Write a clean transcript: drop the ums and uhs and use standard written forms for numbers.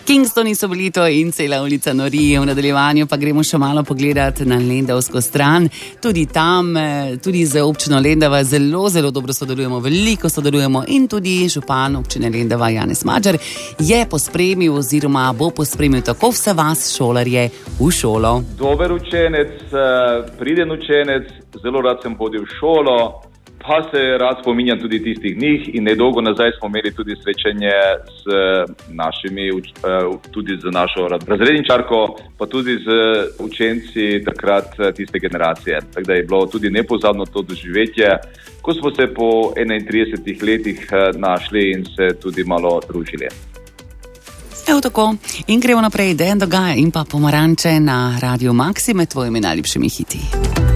Kingstoni so bili to in cela ulica nori. V nadaljevanju pa gremo še malo pogledati na lendavsko stran. Tudi tam, tudi z občino Lendava zelo, zelo dobro sodelujemo, veliko sodelujemo in tudi župan občine Lendava Janez Madžar je pospremil oziroma bo pospremil tako vse vas šolarje v šolo. Dober učenec, priden učenec, zelo rad sem hodil v šolo, pa se rad spominjam tudi tistih dni in nedolgo nazaj smo imeli tudi srečanje z našimi, tudi z našo razredničarko, pa tudi z učenci takrat tiste generacije. Tako da je bilo tudi nepozabno to doživetje, ko smo se po 31 letih našli in se tudi malo družili. Evo tako. In gremo naprej. Dejan Dogaj in pa Pomaranče na Radiu Maxi med tvojimi najljubšimi hiti.